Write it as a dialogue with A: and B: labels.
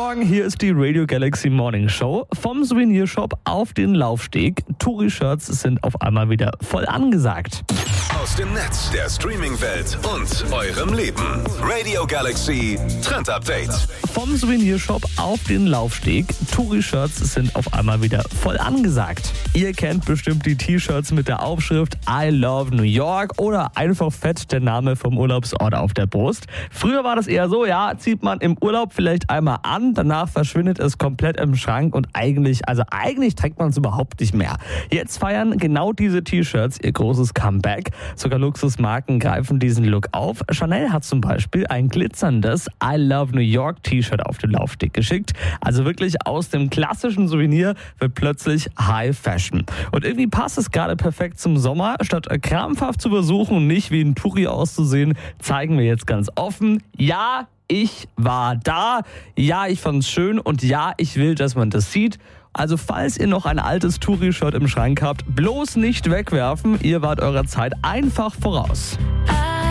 A: Morgen, hier ist die Radio Galaxy Morning Show. Vom Souvenirshop auf den Laufsteg. Touri-Shirts sind auf einmal wieder voll angesagt.
B: Aus dem Netz, der Streaming-Welt und eurem Leben. Radio Galaxy Trend Update.
A: Vom Souvenirshop auf den Laufsteg. Touri-Shirts sind auf einmal wieder voll angesagt. Ihr kennt bestimmt die T-Shirts mit der Aufschrift I love New York oder einfach fett der Name vom Urlaubsort auf der Brust. Früher war das eher so, ja, zieht man im Urlaub vielleicht einmal an, danach verschwindet es komplett im Schrank und eigentlich trägt man es überhaupt nicht mehr. Jetzt feiern genau diese T-Shirts ihr großes Comeback. Sogar Luxusmarken greifen diesen Look auf. Chanel hat zum Beispiel ein glitzerndes I love New York T-Shirt auf den Laufsteg geschickt. Also wirklich aus dem klassischen Souvenir wird plötzlich High Fashion. Und irgendwie passt es gerade perfekt zum Sommer. Statt krampfhaft zu versuchen und nicht wie ein Touri auszusehen, zeigen wir jetzt ganz offen, ja, ich war da, ja, ich fand's schön und ja, ich will, dass man das sieht. Also falls ihr noch ein altes Touri-Shirt im Schrank habt, bloß nicht wegwerfen, ihr wart eurer Zeit einfach voraus.